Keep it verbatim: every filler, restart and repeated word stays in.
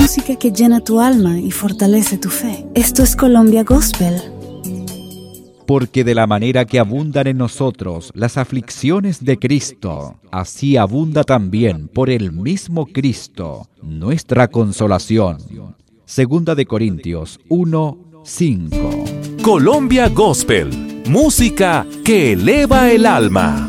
música que llena tu alma y fortalece tu fe. Esto es Colombia Gospel. Porque de la manera que abundan en nosotros las aflicciones de Cristo, así abunda también por el mismo Cristo nuestra consolación. Segunda de Corintios uno, cinco. Colombia Gospel, música que eleva el alma.